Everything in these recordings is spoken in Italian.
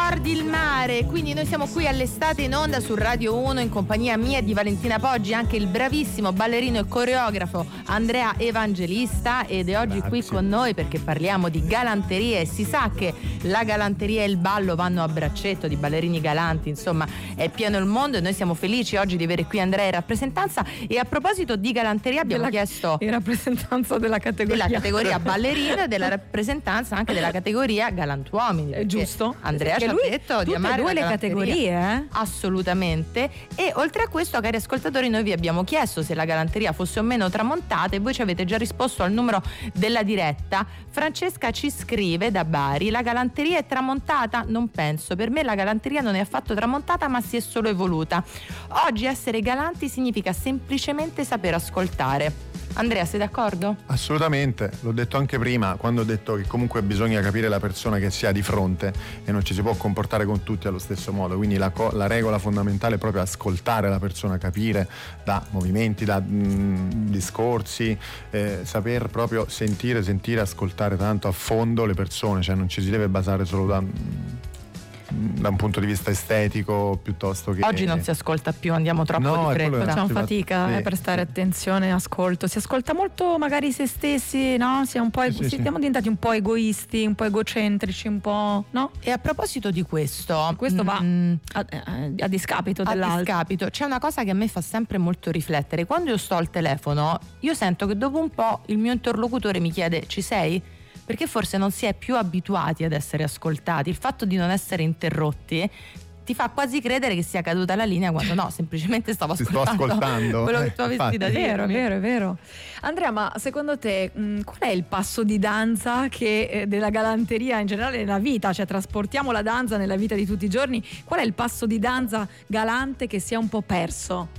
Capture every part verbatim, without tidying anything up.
ricordi il mare, quindi noi siamo qui all'estate in onda su Radio uno in compagnia mia e di Valentina Poggi, anche il bravissimo ballerino e coreografo Andrea Evangelista, ed è oggi Grazie. qui con noi perché parliamo di galanterie. E si sa che la galanteria e il ballo vanno a braccetto, di ballerini galanti, insomma è pieno il mondo, e noi siamo felici oggi di avere qui Andrea in rappresentanza. E a proposito di galanteria abbiamo della, chiesto in rappresentanza della categoria della categoria ballerino e della rappresentanza anche della categoria galantuomini. È giusto? Andrea ci ha detto di amare due la le categorie, eh? Assolutamente. E oltre a questo, cari ascoltatori, noi vi abbiamo chiesto se la galanteria fosse o meno tramontata, e voi ci avete già risposto al numero della diretta. Francesca ci scrive da Bari: la galanteria è tramontata? Non penso, per me la galanteria non è affatto tramontata, ma si è solo evoluta. Oggi essere galanti significa semplicemente saper ascoltare. Andrea, sei d'accordo? Assolutamente, l'ho detto anche prima, quando ho detto che comunque bisogna capire la persona che si ha di fronte e non ci si può comportare con tutti allo stesso modo, quindi la, co- la regola fondamentale è proprio ascoltare la persona, capire da movimenti, da mh, discorsi, eh, saper proprio sentire, sentire, ascoltare tanto a fondo le persone, cioè non ci si deve basare solo da... da un punto di vista estetico piuttosto che... Oggi non si ascolta più, andiamo troppo no, di fretta. Facciamo fatica sì, eh, per stare sì. attenzione, ascolto. Si ascolta molto magari se stessi, no? Si è un po' Sì, ego- sì, siamo sì. diventati un po' egoisti, un po' egocentrici, un po', no? E a proposito di questo, Questo va mm, a, a- a discapito a dell'altro. discapito, c'è una cosa che a me fa sempre molto riflettere. Quando io sto al telefono, io sento che dopo un po' il mio interlocutore mi chiede: ci sei? Perché forse non si è più abituati ad essere ascoltati. Il fatto di non essere interrotti ti fa quasi credere che sia caduta la linea, quando no, semplicemente stavo Ti sto ascoltando, ascoltando. quello che Eh, tu avessi infatti. da È dire. vero, è vero, è vero. Andrea, ma secondo te mh, qual è il passo di danza che eh, della galanteria in generale nella vita, cioè trasportiamo la danza nella vita di tutti i giorni, qual è il passo di danza galante che si è un po' perso?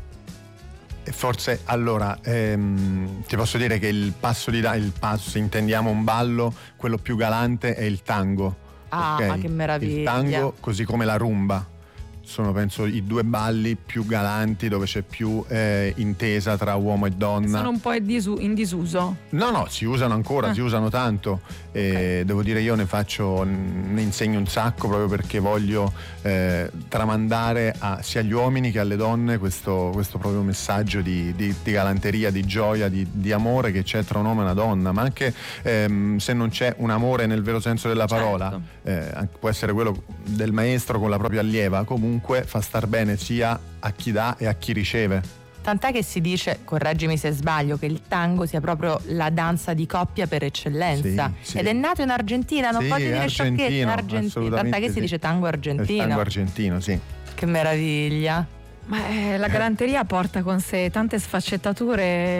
E forse allora ehm, ti posso dire che il passo di da- il passo, se intendiamo un ballo, quello più galante è il tango. Ah, ok? ma che meraviglia. Il tango, così come la rumba, sono penso i due balli più galanti, dove c'è più eh, intesa tra uomo e donna. Sono un po' in, disu- in disuso. No, no, si usano ancora, Ah. si usano tanto. E Ok. devo dire, io ne faccio, ne insegno un sacco proprio perché voglio eh, tramandare a, sia agli uomini che alle donne questo, questo proprio messaggio di, di, di galanteria, di gioia, di, di amore che c'è tra un uomo e una donna. Ma anche ehm, se non c'è un amore nel vero senso della parola, Certo. eh, anche- può essere quello del maestro con la propria allieva, comunque fa star bene sia a chi dà e a chi riceve. Tant'è che si dice, correggimi se sbaglio, che il tango sia proprio la danza di coppia per eccellenza. Sì, sì. Ed è nato in Argentina, non Sì, voglio dire sciocchezze, in argentino, Argentina. assolutamente Tant'è che si sì. dice tango Il argentino. tango argentino, sì. Che meraviglia. Ma eh, la galanteria porta con sé tante sfaccettature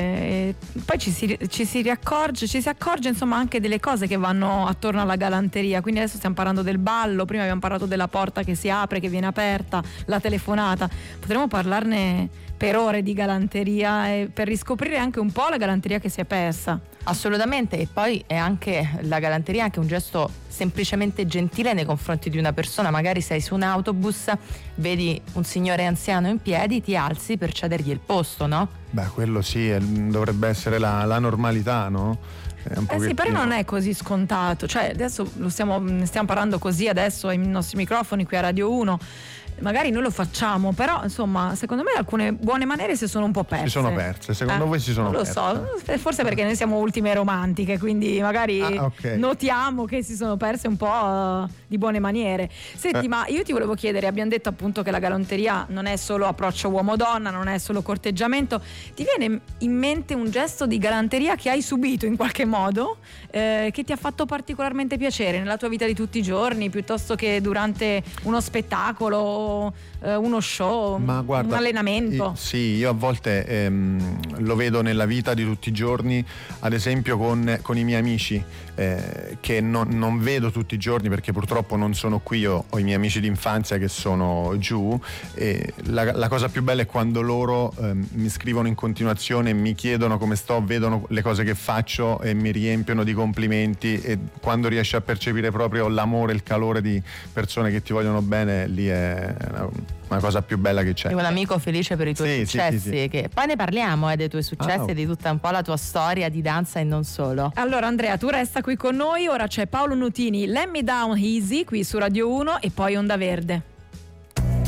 e poi ci si, ci si riaccorge, ci si accorge insomma anche delle cose che vanno attorno alla galanteria. Quindi adesso stiamo parlando del ballo, prima abbiamo parlato della porta che si apre, che viene aperta, la telefonata. Potremmo parlarne per ore di galanteria e per riscoprire anche un po' la galanteria che si è persa. Assolutamente. E poi è anche la galanteria, è anche un gesto semplicemente gentile nei confronti di una persona. Magari sei su un autobus, vedi un signore anziano in piedi, ti alzi per cedergli il posto, no? Beh, quello sì, è- dovrebbe essere la, la normalità, no? È un Eh sì, però pochettino- non è così scontato. Cioè, adesso lo stiamo, ne stiamo parlando così adesso ai nostri microfoni qui a Radio uno. Magari noi lo facciamo, però insomma, secondo me alcune buone maniere si sono un po' perse. Si sono perse, secondo Eh, voi si sono non lo perse? so, forse perché noi siamo ultime romantiche, quindi magari Ah, ok. notiamo che si sono perse un po' eh, di buone maniere. Senti, Eh. ma io ti volevo chiedere, abbiamo detto appunto che la galanteria non è solo approccio uomo-donna, non è solo corteggiamento. Ti viene in mente un gesto di galanteria che hai subito in qualche modo, eh, che ti ha fatto particolarmente piacere nella tua vita di tutti i giorni, piuttosto che durante uno spettacolo, eh, uno show, Ma guarda, un allenamento? i- sì, io a volte ehm, lo vedo nella vita di tutti i giorni, ad esempio con, con i miei amici, eh, che non, non vedo tutti i giorni perché purtroppo non sono qui. Io ho i miei amici d'infanzia che sono giù, e la, la cosa più bella è quando loro ehm, mi scrivono in continuazione, mi chiedono come sto, vedono le cose che faccio e mi riempiono di complimenti, e quando riesci a percepire proprio l'amore, il calore di persone che ti vogliono bene, lì è è una, una cosa più bella che c'è. È un amico felice per i tuoi Sì, successi. sì, sì, sì. Che... Poi ne parliamo eh, dei tuoi successi Ah, e di tutta un po' la tua storia di danza e non solo. Allora Andrea, tu resta qui con noi, ora c'è Paolo Nutini, Let Me Down Easy qui su Radio uno e poi Onda Verde.